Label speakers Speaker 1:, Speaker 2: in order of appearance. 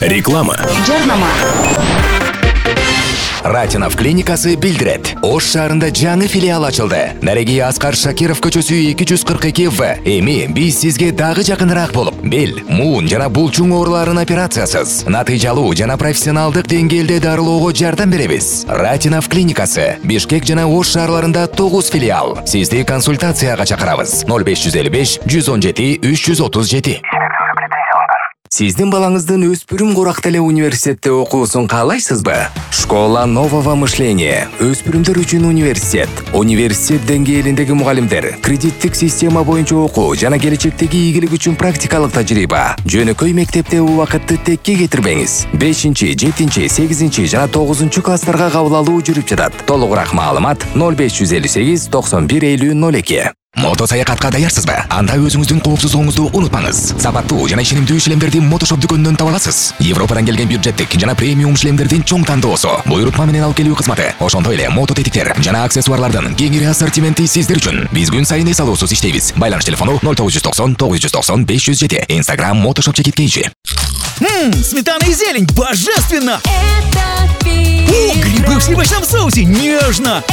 Speaker 1: Реклама.
Speaker 2: Жарнама.
Speaker 3: Ратинов клиникасы билдирет. Ош шаарында жаңы филиал ачылды. Нареги Аскар Шакиров көчөсү 242В. Эми биз сизге дагы жакыныраак болуп, бел, муун жана булчуң ооруларын операциясыз, натыйжалуу жана профессионалдык деңгээлде дарылоого жардам беребиз. Ратинов клиникасы Бишкек жана Ош шаарларында 9 филиал. Сизди консультацияга чакырабыз. 0555 117 337. Сиздин балаңыздын өспүрүм курак эле университетте окуусун каалайсызбы? Школа нового мышления. Өспүрүмдөр үчүн университет. Университет деңгээлиндеги мугалимдер, кредиттик система боюнча окуу жана келечектеги ийгилик үчүн практикалык тажрыйба. Жөнөкөй мектепте убакытты текке кетирбеңиз. 5, 7, 8 жана 9 класстарга кабыл алуу жүрүп жатат. Толугураак маалымат 0558 91 50 02. Мото саякатка даярсызбы? Анда өзүңүздүн коопсуздугуңузду унутпаңыз. Сапаттуу жана ишенимдүү шлемдерди Мотошоп дүкөнүнөн таба аласыз. Европадан келген бюджеттик жана премиум шлемдердин чоң тандоосу. Буйрутма менен алып келүү кызматы. Ошондой эле мото тетиктер жана аксессуарлардын кеңири ассортименти сиздер үчүн. Биз күн сайын эс алуусуз иштейбиз. Байланыш телефону 0990 990 507. Instagram Мотошоп чекит кейши.
Speaker 4: Сметана и зелень, божественно!
Speaker 2: Это
Speaker 4: О, грибы в сливочном соусе, нежно!